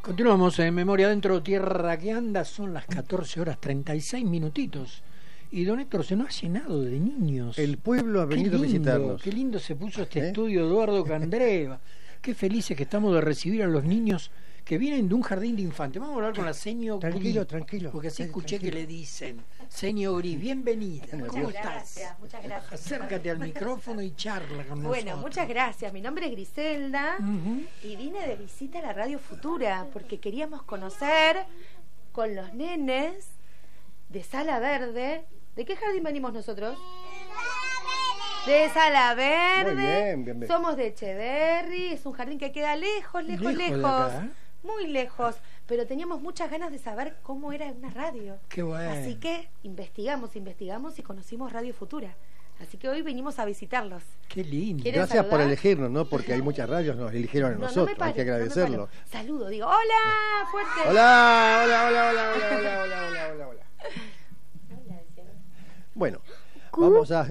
Continuamos en Memoria Dentro Tierra que Anda, son las 14 horas 36 minutitos. Y don Héctor, se nos ha llenado de niños. El pueblo ha venido a visitarnos. Qué lindo se puso este estudio Eduardo Candreva. Qué felices que estamos de recibir a los niños que vienen de un jardín de infantes. Vamos a hablar con la señor Tranquilo, Gris, tranquilo. porque así escuché que le dicen, señor Gris, bienvenida. ¿Cómo estás? Muchas gracias. Acércate al micrófono y charla con nosotros. Bueno, muchas gracias. Mi nombre es Griselda y vine de visita a la Radio Futura porque queríamos conocer con los nenes de Sala Verde. ¿De qué jardín venimos nosotros? De Sala Verde. Muy bien, bien. Somos de Echeverry. Es un jardín que queda lejos. De acá. Muy lejos. Pero teníamos muchas ganas de saber cómo era una radio. Qué bueno. Así que investigamos y conocimos Radio Futura. Así que hoy venimos a visitarlos. Qué lindo. ¿Quieren Gracias por saludar? elegirnos, ¿no? Porque hay muchas radios, nos eligieron a nosotros, hay que agradecerlo. Saludo, digo, hola, fuerte. Hola, hola, hola, hola, hola, hola, hola, hola, hola, hola. Bueno, vamos a...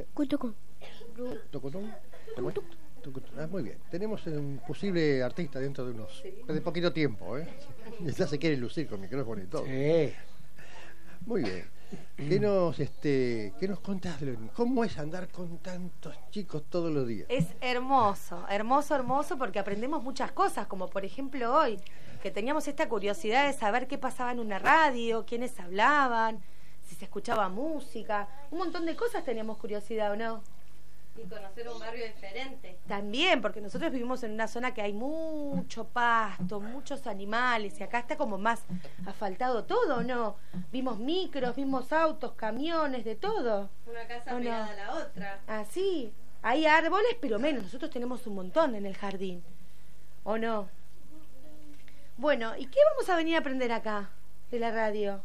muy bien. Tenemos un posible artista dentro de unos... de poquito tiempo, ¿eh? Ya se quiere lucir con micrófono y todo. Sí. Muy bien. ¿Qué nos contás de cómo es andar con tantos chicos todos los días? Es hermoso, hermoso, hermoso, porque aprendemos muchas cosas, como por ejemplo hoy, que teníamos esta curiosidad de saber qué pasaba en una radio, quiénes hablaban, si se escuchaba música, un montón de cosas teníamos curiosidad, ¿o no? Y conocer un barrio diferente. También, porque nosotros vivimos en una zona que hay mucho pasto, muchos animales, y acá está como más asfaltado todo, ¿no? Vimos micros, vimos autos, camiones, de todo. Una casa ¿O no? pegada a la otra. Ah, sí, hay árboles, pero menos, nosotros tenemos un montón en el jardín, ¿o no? Bueno, ¿y qué vamos a venir a aprender acá, de la radio?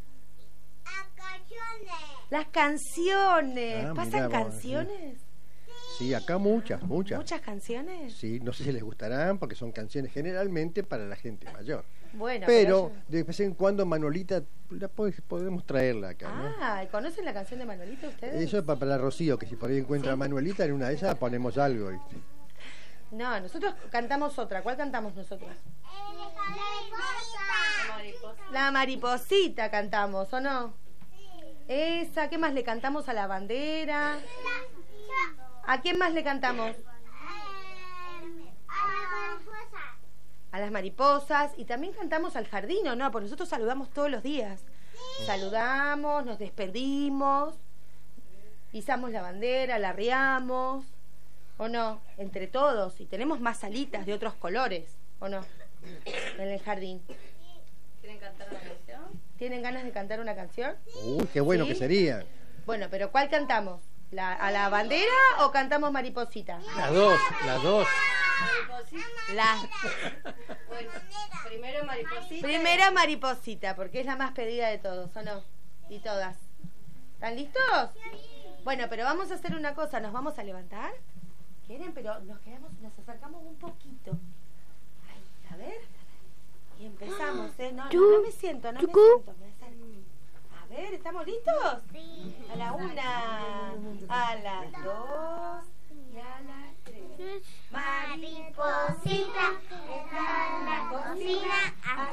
Las canciones. ¿Pasan canciones? Sí, acá muchas. ¿Muchas canciones? Sí, no sé si les gustarán porque son canciones generalmente para la gente mayor. Bueno, pero de vez en cuando Manolita podemos traerla acá, ¿no? Ah, ¿y conocen la canción de Manolita ustedes? Eso es para Rocío, que si por ahí encuentra a Manuelita en una de esas ponemos algo. ¿Viste? No, nosotros cantamos otra. ¿Cuál cantamos nosotros? La mariposita cantamos, ¿o no? Esa, ¿qué más le cantamos a la bandera? ¿A quién más le cantamos? A las mariposas. Y también cantamos al jardín, ¿o no? Porque nosotros saludamos todos los días. Saludamos, nos despedimos, izamos la bandera, la arriamos, ¿o no? Entre todos. Y tenemos más salitas de otros colores, ¿o no? En el jardín. ¿Quieren cantar una canción? ¿Tienen ganas de cantar una canción? Uy, qué bueno ¿Sí? que sería. Bueno, pero ¿cuál cantamos? ¿A la bandera o cantamos mariposita? Las dos. Bueno, primero mariposita. Primero mariposita, porque es la más pedida de todos, ¿o no? Y todas. ¿Están listos? Bueno, pero vamos a hacer una cosa, nos vamos a levantar. ¿Quieren? Pero nos acercamos un poquito. Ahí, a ver. Y empezamos, ¿eh? No me siento. Me acerco. A ver, ¿estamos listos? Sí. A la 1, a las 2 y a las 3. Mariposita está en la cocina